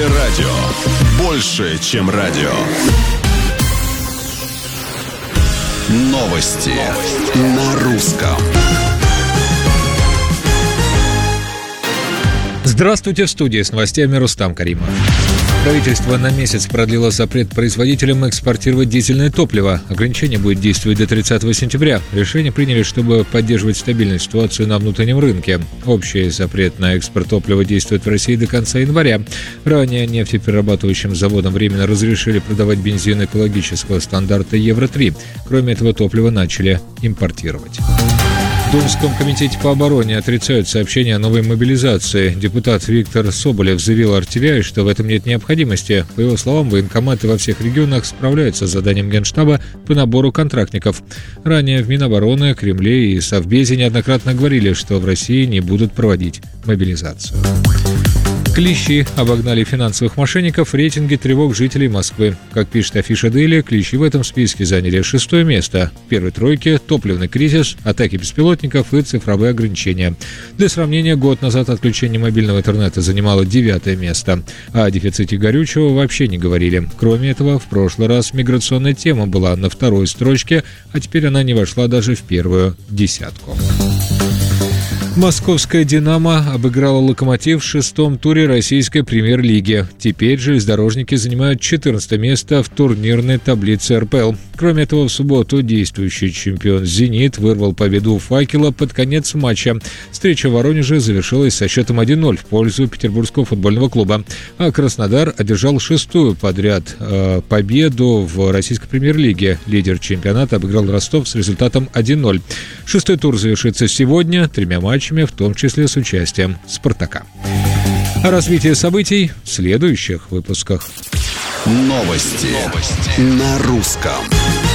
Радио. Больше, чем радио. Новости на русском. Здравствуйте, в студии с новостями Рустам Каримов. Правительство на месяц продлило запрет производителям экспортировать дизельное топливо. Ограничение будет действовать до 30 сентября. Решение приняли, чтобы поддерживать стабильную ситуацию на внутреннем рынке. Общий запрет на экспорт топлива действует в России до конца января. Ранее нефтеперерабатывающим заводам временно разрешили продавать бензин экологического стандарта Евро-3. Кроме этого, топливо начали импортировать. В Думском комитете по обороне отрицают сообщение о новой мобилизации. Депутат Виктор Соболев заявил артиллерии, что в этом нет необходимости. По его словам, военкоматы во всех регионах справляются с заданием Генштаба по набору контрактников. Ранее в Минобороны, Кремле и Совбезе неоднократно говорили, что в России не будут проводить мобилизацию. Клещи обогнали финансовых мошенников в рейтинге тревог жителей Москвы. Как пишет афиша Daily, клещи в этом списке заняли 6-е место. В первой тройке – топливный кризис, атаки беспилотников и цифровые ограничения. Для сравнения, год назад отключение мобильного интернета занимало 9-е место. О дефиците горючего вообще не говорили. Кроме этого, в прошлый раз миграционная тема была на 2-й строчке, а теперь она не вошла даже в первую десятку. Московская «Динамо» обыграла «Локомотив» в 6-м туре российской премьер-лиги. Теперь железнодорожники занимают 14 место в турнирной таблице РПЛ. Кроме этого, в субботу действующий чемпион «Зенит» вырвал победу у «Факела» под конец матча. Встреча в Воронеже завершилась со счетом 1-0 в пользу Петербургского футбольного клуба. А Краснодар одержал 6-ю подряд победу в российской премьер-лиге. Лидер чемпионата обыграл Ростов с результатом 1-0. 6-й тур завершится сегодня 3 матчами, в том числе с участием «Спартака». О развитии событий в следующих выпусках. Новости на русском.